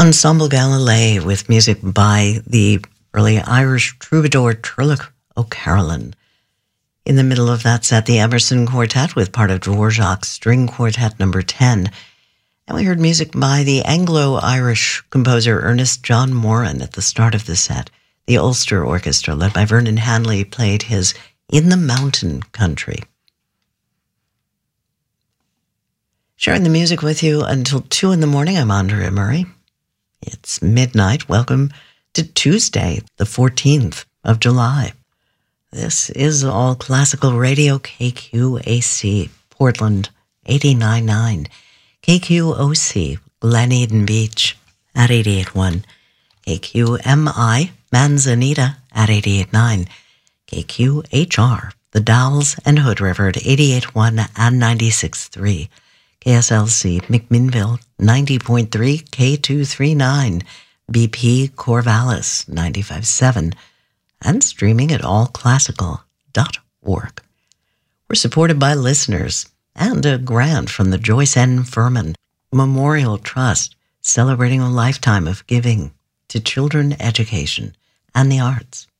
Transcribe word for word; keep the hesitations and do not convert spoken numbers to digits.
Ensemble Galilei with music by the early Irish troubadour Turlough O'Carolan. In the middle of that set, the Emerson Quartet with part of Dvorak's String Quartet number ten. And we heard music by the Anglo-Irish composer Ernest John Moran at the start of the set. The Ulster Orchestra, led by Vernon Hanley, played his In the Mountain Country. Sharing the music with you until two in the morning, I'm Andrea Murray. It's midnight. Welcome to Tuesday, the fourteenth of July. This is All Classical Radio, K Q A C, Portland, eighty-nine point nine. K Q O C, Glen Eden Beach, at eighty-eight point one. K Q M I, Manzanita, at eighty-eight point nine. K Q H R, The Dalles and Hood River, at eighty-eight point one and ninety-six point three. K S L C McMinnville, ninety point three, K two thirty-nine, B P Corvallis, ninety-five point seven, and streaming at all classical dot org. We're supported by listeners and a grant from the Joyce N. Furman Memorial Trust, celebrating a lifetime of giving to children education and the arts.